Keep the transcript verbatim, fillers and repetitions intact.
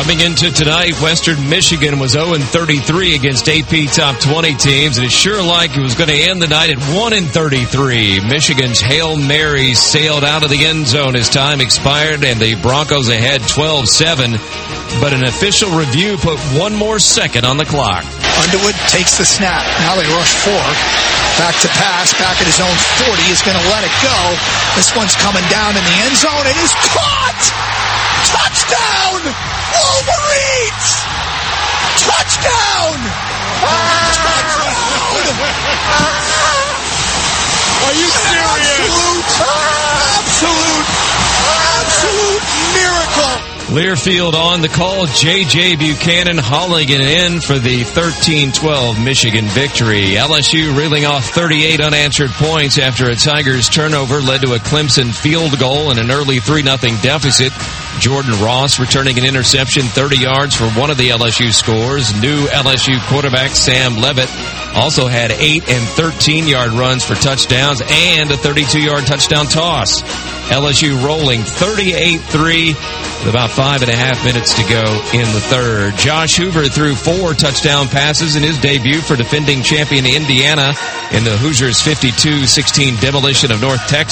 Coming into tonight, Western Michigan was oh and thirty-three against A P top twenty teams, and it sure like it was going to end the night at one and thirty-three. Michigan's Hail Mary sailed out of the end zone as time expired, and the Broncos ahead twelve seven. But an official review put one more second on the clock. Underwood takes the snap. Now they rush four. Back to pass, back at his own forty. He's going to let it go. This one's coming down in the end zone. It is caught! Touchdown! Wolverines! Touchdown! Touchdown! Are you serious? Absolute, absolute, absolute miracle. Learfield on the call. J J. Buchanan hauling it in for the thirteen twelve Michigan victory. L S U reeling off thirty-eight unanswered points after a Tigers turnover led to a Clemson field goal and an early three nothing deficit. Jordan Ross returning an interception, thirty yards for one of the L S U scores. New L S U quarterback Sam Levitt also had eight and thirteen-yard runs for touchdowns and a thirty-two-yard touchdown toss. L S U rolling thirty-eight three with about five and a half minutes to go in the third. Josh Hoover threw four touchdown passes in his debut for defending champion Indiana in the Hoosiers' fifty-two sixteen demolition of North Texas.